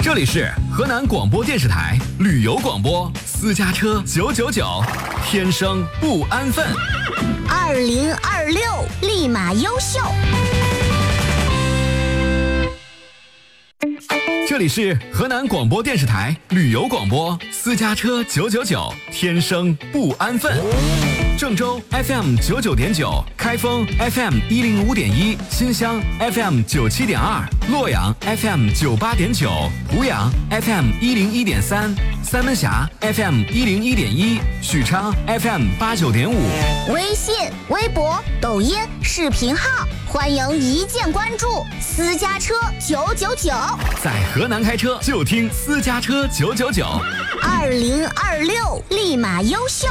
这里是河南广播电视台旅游广播，私家车999，天生不安分。 2026立马优秀。 这里是河南广播电视台旅游广播，私家车999，天生不安分。郑州 FM 99.9，开封 FM 105.1，新乡 FM 97.2，洛阳 FM 98.9，濮阳 FM 101.3，三门峡 FM 101.1，许昌 FM 89.5。 微信、微博、抖音、视频号，欢迎一键关注私家车999。 在河南开车就听私家车999。 2026立马优秀。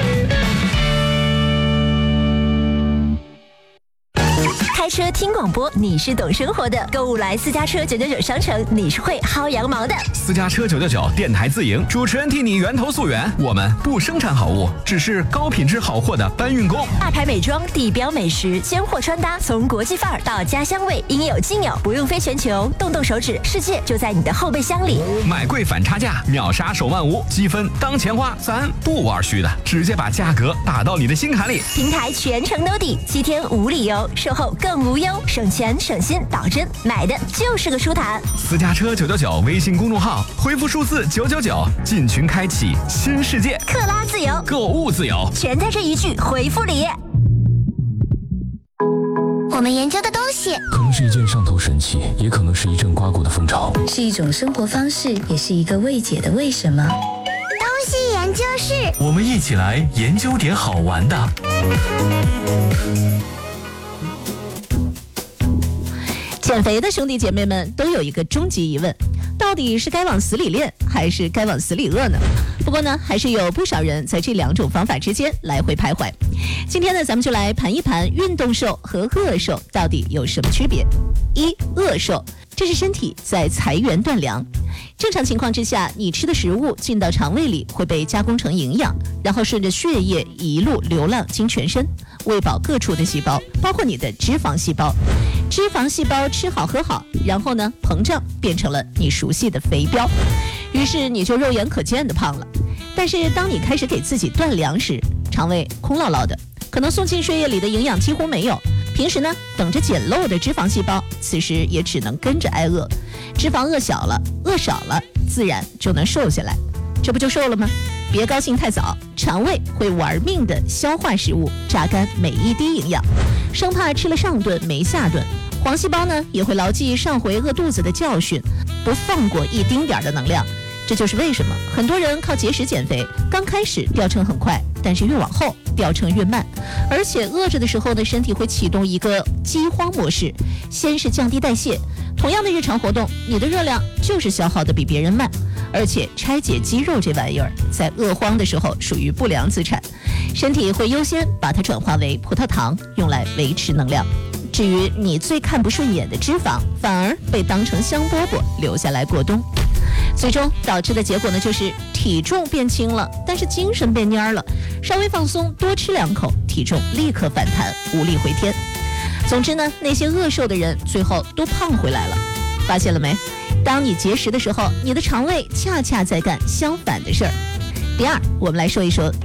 开车听广播，你是懂生活的；购物来私家车999商城，你是会薅羊毛的。 私家车999电台自营，主持人替你源头溯源。我们不生产好物，只是高品质好货的搬运工。 大牌美妆、地标美食、尖货穿搭，从国际范儿到家乡味，应有尽有，不用飞全球，动动手指，世界就在你的后备箱里。 买贵反差价，秒杀手慢无，积分当钱花，咱不玩虚的，直接把价格打到你的心坎里。 平台全程兜底，7天无理由，售后更无忧，省钱省心保真，买的就是个舒坦。 私家车999微信公众号，回复数字999，进群开启新世界， 克拉自由， 购物自由， 全在这一句回复里。 我们研究的东西可能是一件上头神器，也可能是一阵刮过的风潮， 是一种生活方式，也是一个未解的为什么。 东西研究室， 我们一起来研究点好玩的。 减肥的兄弟姐妹们都有一个终极疑问，到底是该往死里练还是该往死里饿呢？不过呢，还是有不少人在这两种方法之间来回徘徊。今天呢，咱们就来盘一盘运动瘦和饿瘦到底有什么区别。一、饿瘦，这是身体在裁员断粮。正常情况之下，你吃的食物进到肠胃里会被加工成营养，然后顺着血液一路流浪经全身，喂饱各处的细胞，包括你的脂肪细胞。脂肪细胞吃好喝好，然后呢膨胀，变成了你熟悉的肥膘，于是你就肉眼可见的胖了。但是当你开始给自己断粮时，肠胃空落落的，可能送进血液里的营养几乎没有。平时呢等着捡漏的脂肪细胞，此时也只能跟着挨饿。脂肪饿小了，饿少了，自然就能瘦下来。这不就瘦了吗？别高兴太早，肠胃会玩命的消化食物，榨干每一滴营养，生怕吃了上顿没下顿。黄细胞呢也会牢记上回饿肚子的教训，不放过一丁点的能量。这就是为什么很多人靠节食减肥，刚开始掉秤很快，但是越往后掉秤越慢。而且饿着的时候呢，身体会启动一个饥荒模式，先是降低代谢，同样的日常活动，你的热量就是消耗的比别人慢。而且拆解肌肉这玩意儿，在饿荒的时候属于不良资产，身体会优先把它转化为葡萄糖，用来维持能量。至于你最看不顺眼的脂肪，反而被当成香饽饽留下来过冬。最终导致的结果呢，就是体重变轻了，但是精神变蔫了。稍微放松，多吃2口，体重立刻反弹，无力回天。总之呢，那些饿瘦的人最后都胖回来了。发现了没？当你节食的时候，你的肠胃恰恰在干相反的事儿。第二，我们来说一说